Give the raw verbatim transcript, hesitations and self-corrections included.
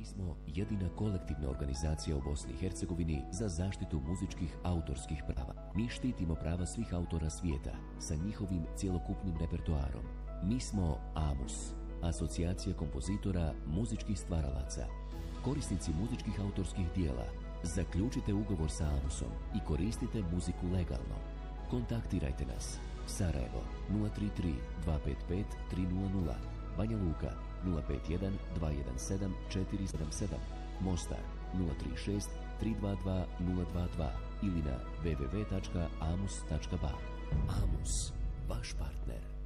smo jedina kolektivna organizacija u Bosni i Hercegovini za zaštitu muzičkih autorskih prava. Mi štitimo prava svih autora svijeta sa njihovim cjelokupnim repertoarom. Mi smo AMUS, Asocijacija kompozitora muzičkih stvaralaca. Korisnici muzičkih autorskih dijela, zaključite ugovor sa AMUSom i koristite muziku legalno. Kontaktirajte nas. Sarajevo nula tri tri dva pet pet tri nula nula, Banja Luka nula pet jedan dva jedan sedam četiri sedam sedam, Mostar nula tri šest tri dva dva nula dva dva ili na w w w tačka amus tačka ba. AMUS, vaš partner.